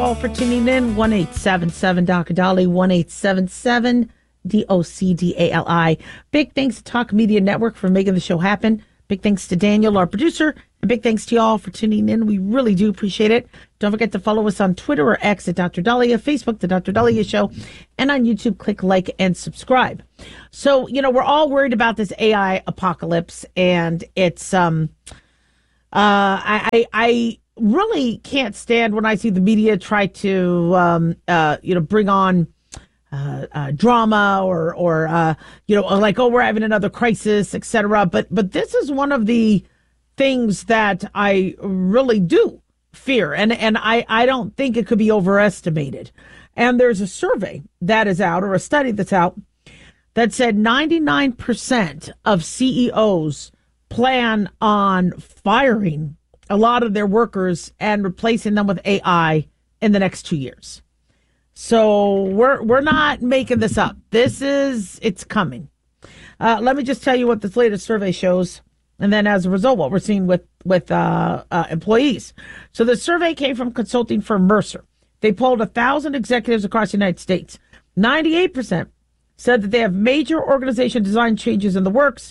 all for tuning in. 1-877 Docadali, 1-877-DOCDALI. Big thanks to Talk Media Network for making the show happen. Big thanks to Daniel, our producer. And big thanks to y'all for tuning in. We really do appreciate it. Don't forget to follow us on Twitter or X at Dr. Daliah, Facebook, The Dr. Daliah Show, and on YouTube, click like and subscribe. So, we're all worried about this AI apocalypse, and it's, I really can't stand when I see the media try to, bring on drama or like, oh, we're having another crisis, etc. But this is one of the things that I really do fear, and I don't think it could be overestimated. And there's a survey that is out, or a study that's out, that said 99% of CEOs plan on firing a lot of their workers and replacing them with AI in the next 2 years. So we're not making this up. It's coming. Let me just tell you what this latest survey shows, and then as a result, what we're seeing with employees. So the survey came from consulting firm Mercer. They polled 1,000 executives across the United States. 98% said that they have major organization design changes in the works.